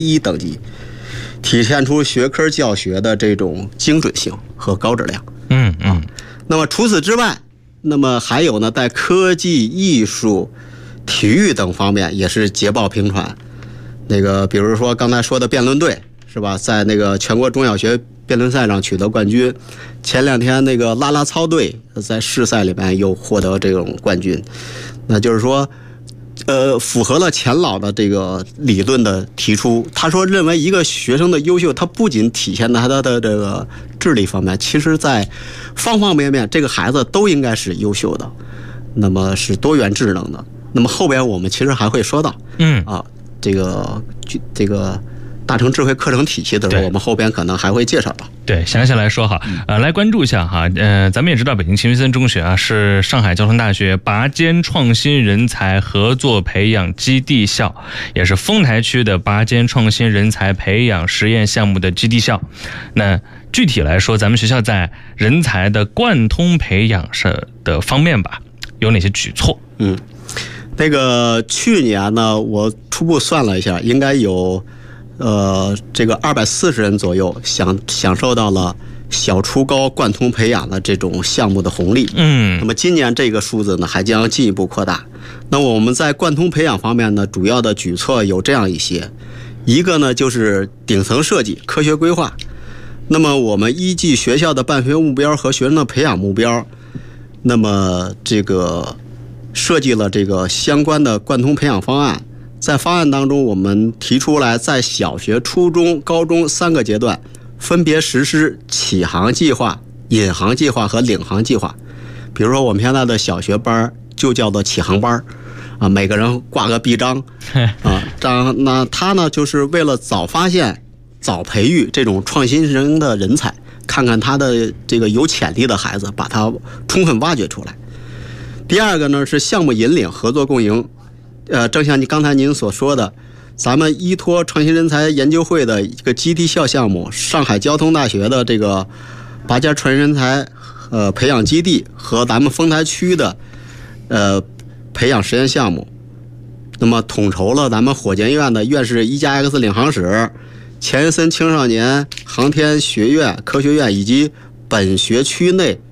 1等级，体现出学科教学的这种精准性和高质量。那么除此之外，那么还有呢，在科技、艺术、体育等方面也是捷报频传。那个比如说刚才说的辩论队是吧，在那个全国中小学辩论赛上取得冠军。前2天那个啦啦操队在市赛里面又获得这种冠军。那就是说符合了钱老的这个理论的提出。他说认为一个学生的优秀，他不仅体现在他的这个智力方面，其实在方方面面这个孩子都应该是优秀的，那么是多元智能的。那么后边我们其实还会说到这个大成智慧课程体系的时候，我们后边可能还会介绍到。 对，详细来说哈，来关注一下哈。咱们也知道北京秦沁中学啊是上海交通大学拔尖创新人才合作培养基地校，也是丰台区的拔尖创新人才培养实验项目的基地校。那具体来说，咱们学校在人才的贯通培养的方面吧，有哪些举措？ 那个去年呢，我初步算了一下，应该有这个240人左右享受到了小初高贯通培养的这种项目的红利。那么今年这个数字呢还将进一步扩大。那么我们在贯通培养方面呢，主要的举措有这样一些。一个呢就是顶层设计、科学规划。那么我们依据学校的办学目标和学生的培养目标，那么这个设计了这个相关的贯通培养方案。在方案当中，我们提出来在小学、初中、高中3个阶段分别实施启航计划、引航计划和领航计划。比如说我们现在的小学班就叫做启航班每个人挂个臂章那他呢就是为了早发现、早培育这种创新型的人才，看看他的这个有潜力的孩子，把他充分挖掘出来。第二个呢是项目引领、合作共赢。正像刚才您所说的，咱们依托创新人才研究会的一个基地校项目，上海交通大学的这个拔尖创新人才培养基地和咱们丰台区的培养实验项目，那么统筹了咱们火箭院的院士1+X 领航室、钱森青少年航天学院科学院以及本学区内